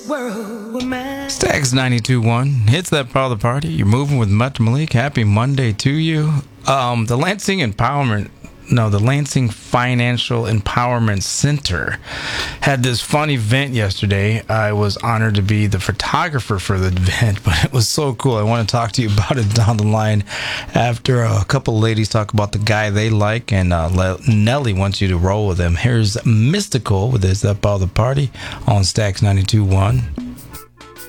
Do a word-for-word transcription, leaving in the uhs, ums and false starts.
world were mine. Stags ninety-two point one hits that part of the party. You're moving with Mutt Malik. Happy Monday to you. Um, the Lansing Empowerment, no, the Lansing Financial Empowerment Center had this fun event yesterday. I was honored to be the photographer for the event, but it was so cool. I want to talk to you about it down the line after a couple of ladies talk about the guy they like, and uh, Nelly wants you to roll with them. Here's Mystical with this Up All the Party on Stax ninety-two point one.